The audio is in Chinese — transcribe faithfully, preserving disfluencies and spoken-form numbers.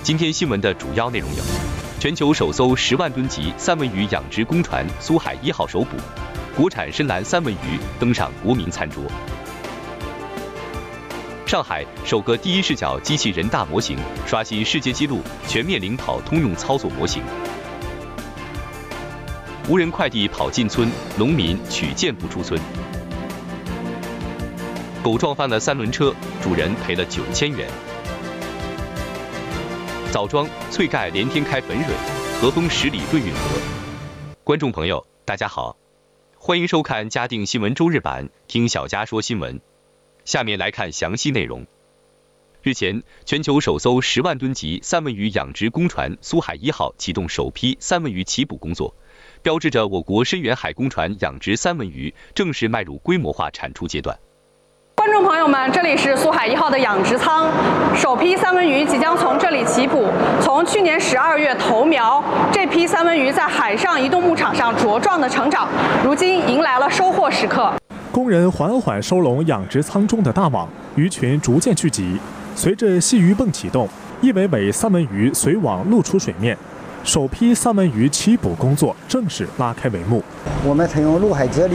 今天新闻的主要内容有：全球首艘十万吨级三文鱼养殖公船“苏海一号”首捕，国产深蓝三文鱼登上国民餐桌；上海首个第一视角机器人大模型刷新世界纪录，全面领跑通用操作模型；无人快递跑进村，农民取件不出村；狗撞翻了三轮车，主人赔了九千元。枣庄翠盖连天开本蕊，和风十里润运河。观众朋友，大家好，欢迎收看嘉定新闻周日版，听小佳说新闻。下面来看详细内容。日前，全球首艘十万吨级三文鱼养殖公船“苏海一号”启动首批三文鱼起捕工作，标志着我国深远海公船养殖三文鱼正式迈入规模化产出阶段。 观众朋友们，这里是苏海一号的养殖舱，首批三文鱼即将从这里起捕。从去年十二月投苗，这批三文鱼在海上移动牧场上茁壮的成长，如今迎来了收获时刻。 工人缓缓收拢养殖舱中的大网，鱼群逐渐聚集。随着吸鱼泵启动，一尾尾三文鱼随网露出水面，首批三文鱼起捕工作正式拉开帷幕。 我们采用陆海啫喱